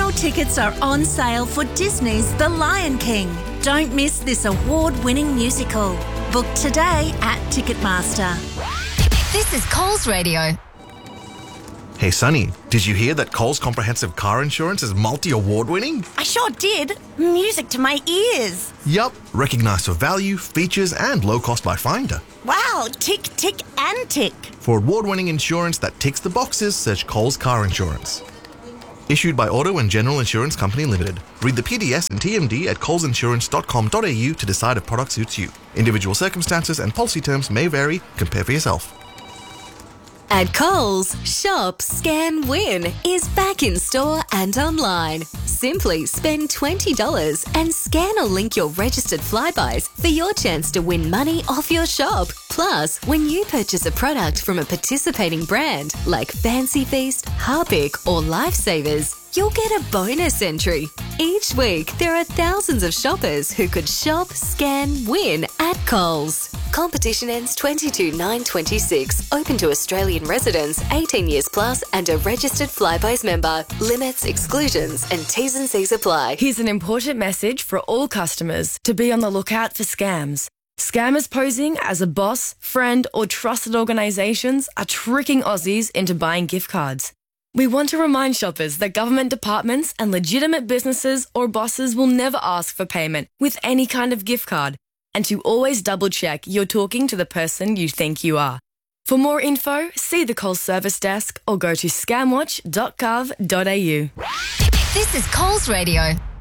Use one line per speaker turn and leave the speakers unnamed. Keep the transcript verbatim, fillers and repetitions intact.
Now tickets are on sale for Disney's The Lion King. Don't miss this award-winning musical. Book today at Ticketmaster.
This is Coles Radio.
Hey Sunny, did you hear that Coles Comprehensive Car Insurance is multi-award winning?
I sure did. Music to my ears.
Yup, recognised for value, features and low cost by Finder.
Wow, tick, tick and tick.
For award-winning insurance that ticks the boxes, search Coles Car Insurance. Issued by Auto and General Insurance Company Limited. Read the P D S and T M D at coles insurance dot com dot a u to decide if product suits you. Individual circumstances and policy terms may vary. Compare for yourself.
At Coles, Shop, Scan, Win is back in store and online. Simply spend twenty dollars and scan or link your registered Flybuys for your chance to win money off your shop. Plus, when you purchase a product from a participating brand like Fancy Feast, Harpic or Lifesavers, you'll get a bonus entry. Each week, there are thousands of shoppers who could shop, scan, win at Coles. Competition ends twenty-two nine twenty-six. Open to Australian residents eighteen years plus and a registered Flybuys member. Limits, exclusions and T's and C's apply.
Here's an important message for all customers to be on the lookout for scams. Scammers posing as a boss, friend or trusted organisations are tricking Aussies into buying gift cards. We want to remind shoppers that government departments and legitimate businesses or bosses will never ask for payment with any kind of gift card, and to always double check you're talking to the person you think you are. For more info, see the Coles service desk or go to scamwatch dot gov dot a u.
This is Coles Radio.